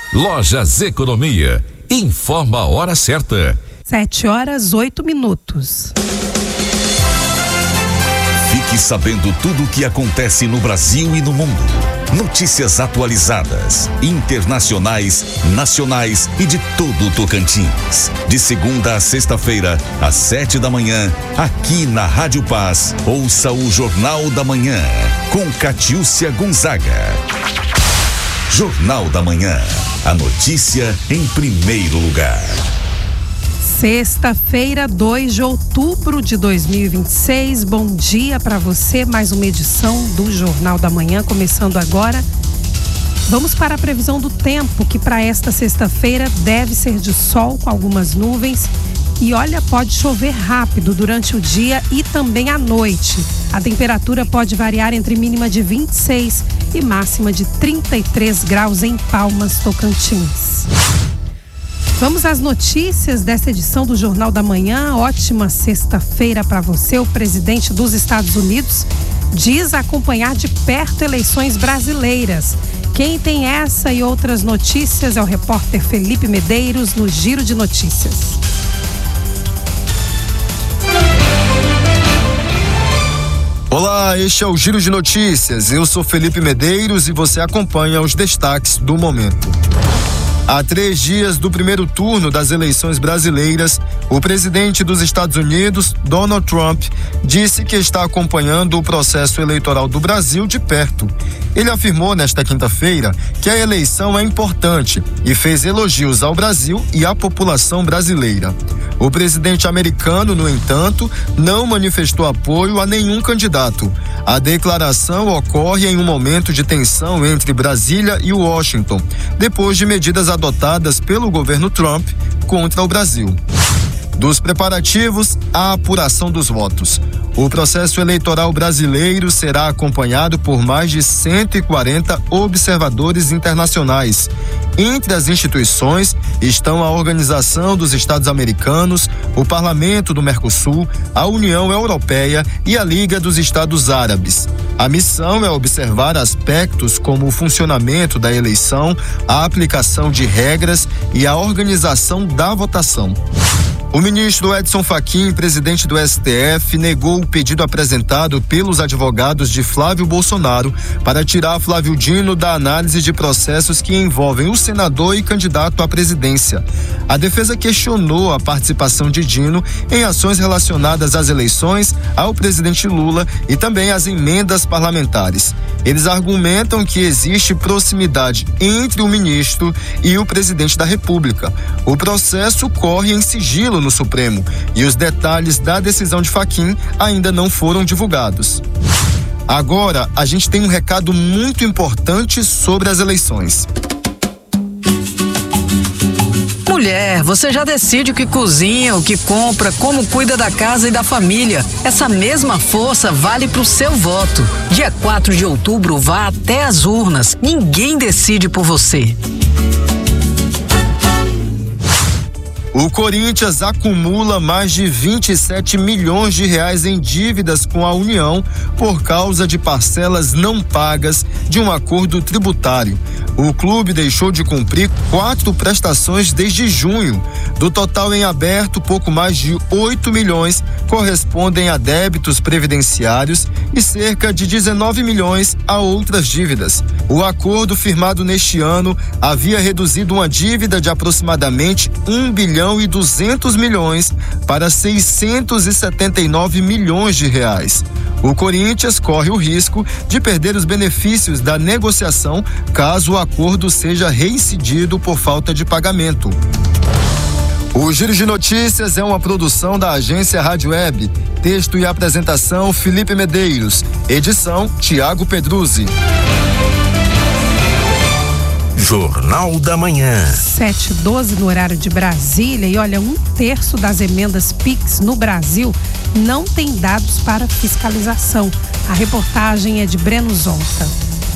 Lojas Economia. Informa a hora certa. 7h08. Fique sabendo tudo o que acontece no Brasil e no mundo. Notícias atualizadas, internacionais, nacionais e de todo o Tocantins. De segunda a sexta-feira, às 7h, aqui na Rádio Paz. Ouça o Jornal da Manhã, com Catiúcia Gonzaga. Jornal da Manhã. A notícia em primeiro lugar. Sexta-feira, 2 de outubro de 2026. Bom dia para você. Mais uma edição do Jornal da Manhã, começando agora. Vamos para a previsão do tempo, que para esta sexta-feira deve ser de sol com algumas nuvens. E olha, pode chover rápido durante o dia e também à noite. A temperatura pode variar entre mínima de 26 e máxima de 33 graus em Palmas, Tocantins. Vamos às notícias dessa edição do Jornal da Manhã. Ótima sexta-feira para você. O presidente dos Estados Unidos diz acompanhar de perto eleições brasileiras. Quem tem essa e outras notícias é o repórter Felipe Medeiros no Giro de Notícias. Olá, este é o Giro de Notícias. Eu sou Felipe Medeiros e você acompanha os destaques do momento. Há 3 dias do primeiro turno das eleições brasileiras, o presidente dos Estados Unidos, Donald Trump, disse que está acompanhando o processo eleitoral do Brasil de perto. Ele afirmou nesta quinta-feira que a eleição é importante e fez elogios ao Brasil e à população brasileira. O presidente americano, no entanto, não manifestou apoio a nenhum candidato. A declaração ocorre em um momento de tensão entre Brasília e Washington, depois de medidas adotadas pelo governo Trump contra o Brasil. Dos preparativos à apuração dos votos. O processo eleitoral brasileiro será acompanhado por mais de 140 observadores internacionais. Entre as instituições estão a Organização dos Estados Americanos, o Parlamento do Mercosul, a União Europeia e a Liga dos Estados Árabes. A missão é observar aspectos como o funcionamento da eleição, a aplicação de regras e a organização da votação. O ministro Edson Fachin, presidente do STF, negou o pedido apresentado pelos advogados de Flávio Bolsonaro para tirar Flávio Dino da análise de processos que envolvem o senador e candidato à presidência. A defesa questionou a participação de Dino em ações relacionadas às eleições, ao presidente Lula e também às emendas parlamentares. Eles argumentam que existe proximidade entre o ministro e o presidente da República. O processo corre em sigilo no Supremo e os detalhes da decisão de Fachin ainda não foram divulgados. Agora, a gente tem um recado muito importante sobre as eleições. Mulher, você já decide o que cozinha, o que compra, como cuida da casa e da família. Essa mesma força vale para o seu voto. Dia 4 de outubro, vá até as urnas. Ninguém decide por você. O Corinthians acumula mais de 27 milhões de reais em dívidas com a União por causa de parcelas não pagas de um acordo tributário. O clube deixou de cumprir 4 prestações desde junho. Do total em aberto, pouco mais de 8 milhões correspondem a débitos previdenciários e cerca de 19 milhões a outras dívidas. O acordo firmado neste ano havia reduzido uma dívida de aproximadamente 1 bilhão e 200 milhões para 679 milhões de reais. O Corinthians corre o risco de perder os benefícios da negociação caso o acordo seja reincidido por falta de pagamento. O Giro de Notícias é uma produção da agência Rádio Web. Texto e apresentação Felipe Medeiros. Edição Tiago Pedruzzi. Jornal da Manhã. 7h12 no horário de Brasília. E olha, 1/3 das emendas PIX no Brasil não tem dados para fiscalização. A reportagem é de Breno Zonta.